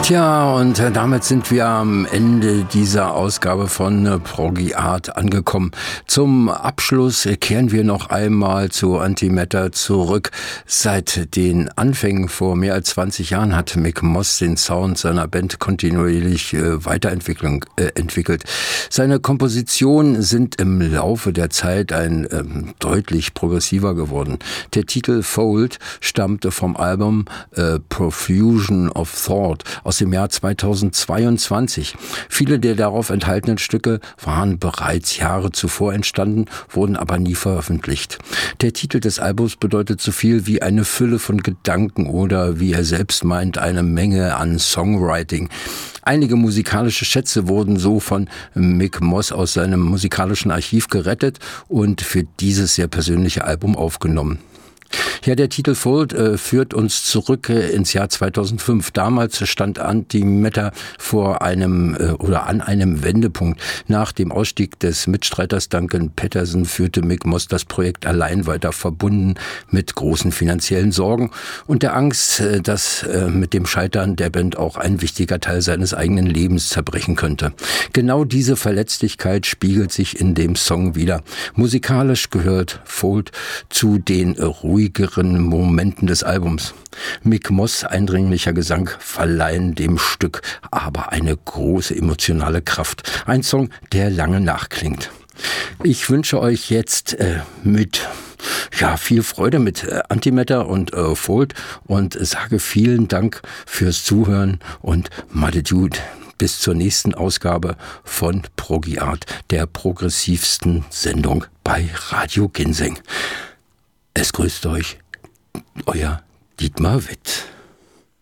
Tja, und damit sind wir am Ende dieser Ausgabe von Proggy Art angekommen. Zum Abschluss kehren wir noch einmal zu Antimatter zurück. Seit den Anfängen vor mehr als 20 Jahren hat Mick Moss den Sound seiner Band kontinuierlich entwickelt. Seine Kompositionen sind im Laufe der Zeit deutlich progressiver geworden. Der Titel Fold stammte vom Album Profusion of Thought aus dem Jahr 2022. Viele der darauf enthaltenen Stücke waren bereits Jahre zuvor entstanden, wurden aber nie veröffentlicht. Der Titel des Albums bedeutet so viel wie eine Fülle von Gedanken oder, wie er selbst meint, eine Menge an Songwriting. Einige musikalische Schätze wurden so von Mick Moss aus seinem musikalischen Archiv gerettet und für dieses sehr persönliche Album aufgenommen. Ja, der Titel Fold führt uns zurück ins Jahr 2005. Damals stand Antimatter an einem Wendepunkt. Nach dem Ausstieg des Mitstreiters Duncan Patterson führte Mick Moss das Projekt allein weiter, verbunden mit großen finanziellen Sorgen und der Angst, dass mit dem Scheitern der Band auch ein wichtiger Teil seines eigenen Lebens zerbrechen könnte. Genau diese Verletzlichkeit spiegelt sich in dem Song wider. Musikalisch gehört Fold zu den ruhigeren Momenten des Albums. Mick Moss' eindringlicher Gesang verleihen dem Stück aber eine große emotionale Kraft. Ein Song, der lange nachklingt. Ich wünsche euch jetzt viel Freude mit Antimatter und Fold und sage vielen Dank fürs Zuhören und Madedud. Bis zur nächsten Ausgabe von Proggy Art, der progressivsten Sendung bei Radio Ginseng. Es grüßt euch, euer Dietmar Witt.